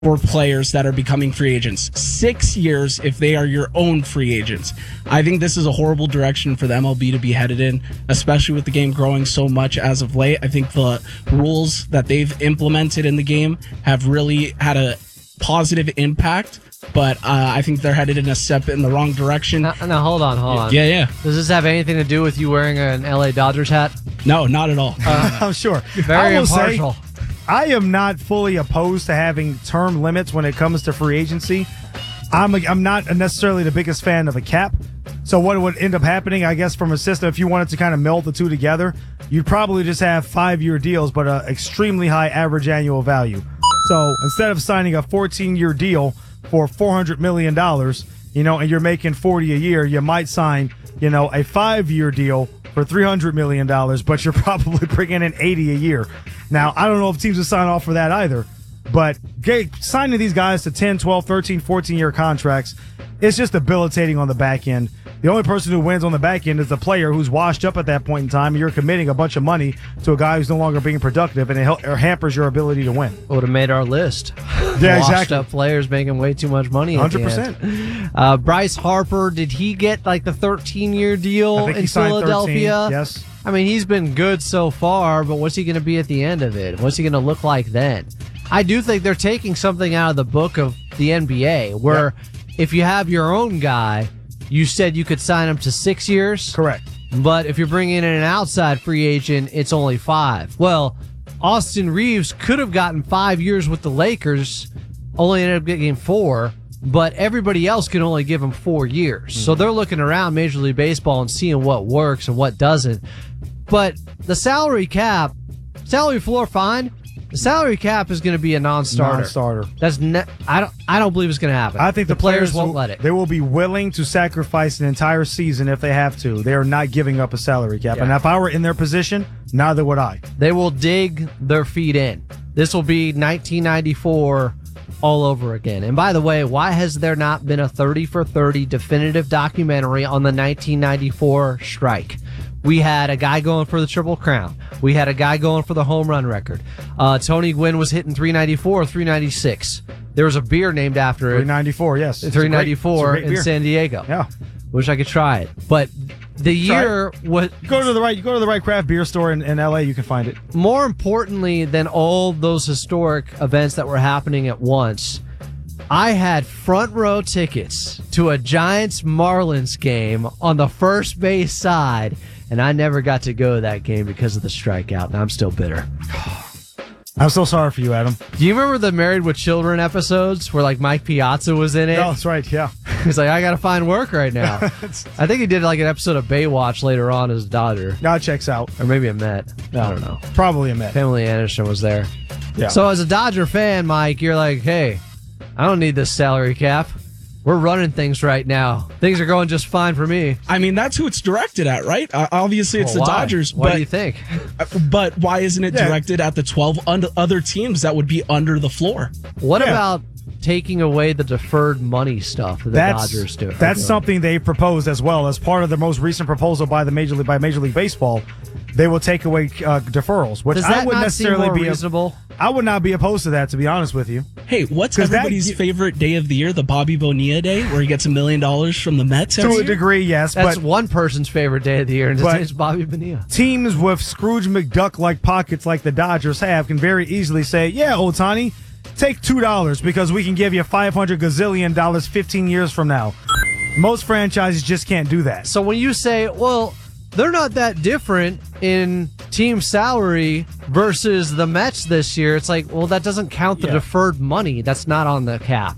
for players that are becoming free agents. 6 years if they are your own free agents. I think this is a horrible direction for the MLB to be headed in, especially with the game growing so much as of late. I think the rules that they've implemented in the game have really had a positive impact, but I think they're headed in a step in the wrong direction. Now hold on. Yeah. Does this have anything to do with you wearing an LA Dodgers hat? No, not at all. I'm sure. Very impartial. I am not fully opposed to having term limits when it comes to free agency. I'm not necessarily the biggest fan of a cap. So what would end up happening, I guess, from a system, if you wanted to kind of meld the two together, you'd probably just have 5-year deals, but an extremely high average annual value. So instead of signing a 14-year deal for $400 million, and you're making 40 a year, you might sign, a 5-year deal for $300 million, but you're probably bringing in 80 a year. Now, I don't know if teams would sign off for that either, but signing these guys to 10, 12, 13, 14-year contracts, it's just debilitating on the back end. The only person who wins on the back end is the player who's washed up at that point in time, and you're committing a bunch of money to a guy who's no longer being productive, and it hampers your ability to win. Would have made our list. Yeah, washed exactly. up players making way too much money. 100%. Bryce Harper, did he get like the 13-year deal I think in he signed Philadelphia? 13, yes. I mean, he's been good so far, but what's he going to be at the end of it? What's he going to look like then? I do think they're taking something out of the book of the NBA, where if you have your own guy, you said you could sign him to 6 years. Correct. But if you're bringing in an outside free agent, it's only 5. Well, Austin Reeves could have gotten 5 years with the Lakers, only ended up getting 4, but everybody else can only give him 4 years. So they're looking around Major League Baseball and seeing what works and what doesn't. But the salary cap, salary floor, fine. The salary cap is going to be a non-starter. That's I don't believe it's going to happen. I think the players won't let it. They will be willing to sacrifice an entire season if they have to. They are not giving up a salary cap. Yeah. And if I were in their position, neither would I. They will dig their feet in. This will be 1994 all over again. And by the way, why has there not been a 30 for 30 definitive documentary on the 1994 strike? We had a guy going for the Triple Crown. We had a guy going for the home run record. Tony Gwynn was hitting 394 or 396. There was a beer named after it. 394, yes. 394 in San Diego. Yeah. Wish I could try it. But the year was... You go to the right craft beer store in LA, you can find it. More importantly than all those historic events that were happening at once, I had front row tickets to a Giants-Marlins game on the first base side, and I never got to go to that game because of the strikeout, and I'm still bitter. I'm so sorry for you, Adam. Do you remember the Married with Children episodes where, like, Mike Piazza was in it? No, that's right, yeah. He's like, I got to find work right now. I think he did, like, an episode of Baywatch later on as a Dodger. Now it checks out. Or maybe a Met. I don't know. Probably a Met. Pamela Anderson was there. Yeah. So as a Dodger fan, Mike, you're like, hey, I don't need this salary cap. We're running things right now. Things are going just fine for me. I mean, that's who it's directed at, right? Obviously, it's the Dodgers. What do you think? But why isn't it directed at the 12 other teams that would be under the floor? What about taking away the deferred money stuff that the Dodgers do? That's something they proposed as well as part of the most recent proposal by Major League Baseball. They will take away deferrals, which Does that I would not necessarily seem more be reasonable. I would not be opposed to that, to be honest with you. Hey, what's everybody's favorite day of the year? The Bobby Bonilla Day, where he gets $1 million from the Mets? To a degree, yes. That's but one person's favorite day of the year, and his name is Bobby Bonilla. Teams with Scrooge McDuck-like pockets like the Dodgers have can very easily say, yeah, Ohtani, take $2 because we can give you $500 gazillion 15 years from now. Most franchises just can't do that. So when you say, well, they're not that different in team salary versus the Mets this year, it's like, well, that doesn't count the deferred money. That's not on the cap.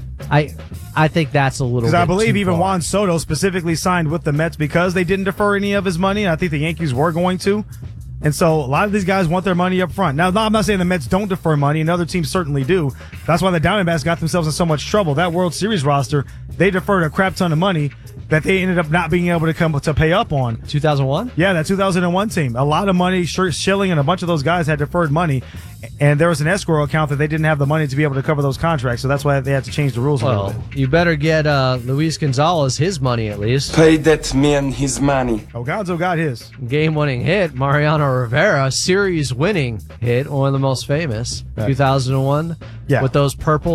I think that's a little bit because I believe too even far. Juan Soto specifically signed with the Mets because they didn't defer any of his money. I think the Yankees were going to. And so a lot of these guys want their money up front. Now, I'm not saying the Mets don't defer money, and other teams certainly do. That's why the Diamondbacks got themselves in so much trouble. That World Series roster, they deferred a crap ton of money that they ended up not being able to come to pay up on. 2001? Yeah, that 2001 team. A lot of money, Schilling and a bunch of those guys had deferred money. And there was an escrow account that they didn't have the money to be able to cover those contracts, so that's why they had to change the rules a little Well, bit. you better get Luis Gonzalez his money at least. Pay that man his money. Oh, Gonzo got his. Game-winning hit, Mariano Rivera, series-winning hit, one of the most famous, 2001, Yeah. with those purple